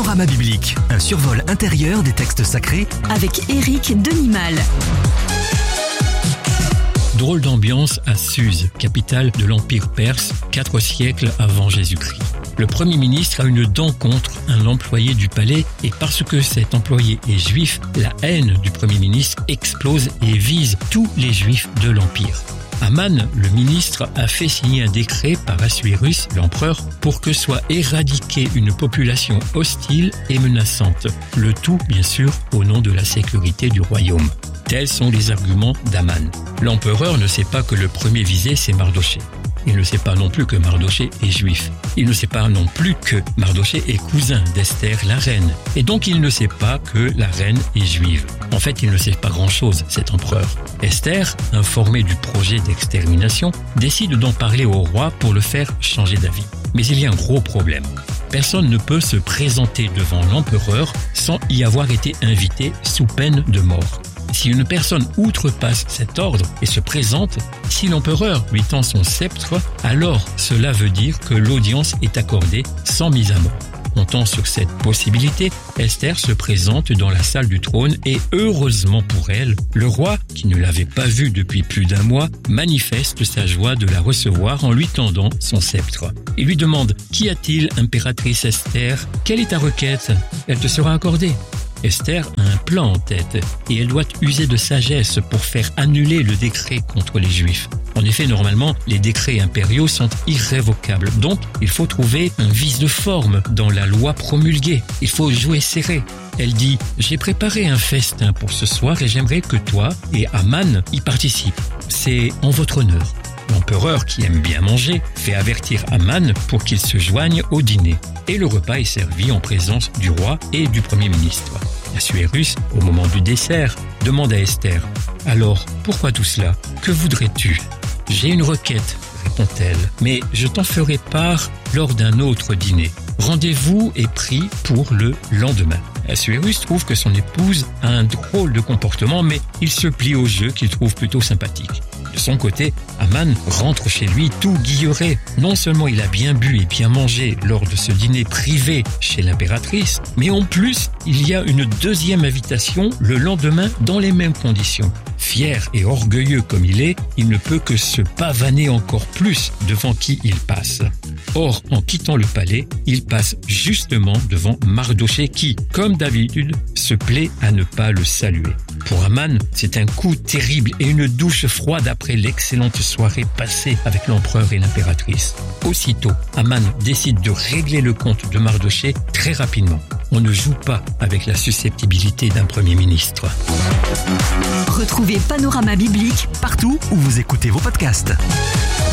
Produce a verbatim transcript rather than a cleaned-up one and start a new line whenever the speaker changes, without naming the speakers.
Panorama biblique, un survol intérieur des textes sacrés
avec Éric Denimal.
Drôle d'ambiance à Suse, capitale de l'Empire perse, quatre siècles avant Jésus-Christ. Le Premier ministre a une dent contre un employé du palais et parce que cet employé est juif, la haine du Premier ministre explose et vise tous les juifs de l'Empire. Aman, le ministre, a fait signer un décret par Assuérus, l'empereur, pour que soit éradiquée une population hostile et menaçante. Le tout, bien sûr, au nom de la sécurité du royaume. Tels sont les arguments d'Aman. L'empereur ne sait pas que le premier visé, c'est Mardochée. Il ne sait pas non plus que Mardochée est juif. Il ne sait pas non plus que Mardochée est cousin d'Esther, la reine. Et donc il ne sait pas que la reine est juive. En fait, il ne sait pas grand-chose, cet empereur. Esther, informée du projet d'extermination, décide d'en parler au roi pour le faire changer d'avis. Mais il y a un gros problème. Personne ne peut se présenter devant l'empereur sans y avoir été invité sous peine de mort. Si une personne outrepasse cet ordre et se présente, si l'empereur lui tend son sceptre, alors cela veut dire que l'audience est accordée sans mise à mort. Comptant sur cette possibilité, Esther se présente dans la salle du trône et heureusement pour elle, le roi, qui ne l'avait pas vue depuis plus d'un mois, manifeste sa joie de la recevoir en lui tendant son sceptre. Il lui demande « Qu'y a-t-il, impératrice Esther ? Quelle est ta requête ? Elle te sera accordée. » Esther a un plan en tête et elle doit user de sagesse pour faire annuler le décret contre les Juifs. En effet, normalement, les décrets impériaux sont irrévocables. Donc, il faut trouver un vice de forme dans la loi promulguée. Il faut jouer serré. Elle dit « J'ai préparé un festin pour ce soir et j'aimerais que toi et Aman y participent. C'est en votre honneur. » L'empereur, qui aime bien manger, fait avertir Aman pour qu'il se joigne au dîner. Et le repas est servi en présence du roi et du Premier ministre. Assuérus, au moment du dessert, demande à Esther « Alors, pourquoi tout cela ? Que voudrais-tu » ?« J'ai une requête, répond-elle, mais je t'en ferai part lors d'un autre dîner. Rendez-vous est pris pour le lendemain. » Assuérus trouve que son épouse a un drôle de comportement, mais il se plie au jeu qu'il trouve plutôt sympathique. De son côté, Aman rentre chez lui tout guilleré. Non seulement il a bien bu et bien mangé lors de ce dîner privé chez l'impératrice, mais en plus, il y a une deuxième invitation le lendemain dans les mêmes conditions. Fier et orgueilleux comme il est, il ne peut que se pavaner encore plus devant qui il passe. Or, en quittant le palais, il passe justement devant Mardochée qui, comme d'habitude, se plaît à ne pas le saluer. Pour Aman, c'est un coup terrible et une douche froide après l'excellente soirée passée avec l'empereur et l'impératrice. Aussitôt, Aman décide de régler le compte de Mardochée très rapidement. On ne joue pas avec la susceptibilité d'un Premier ministre.
Retrouvez Panorama biblique
partout où vous écoutez vos podcasts.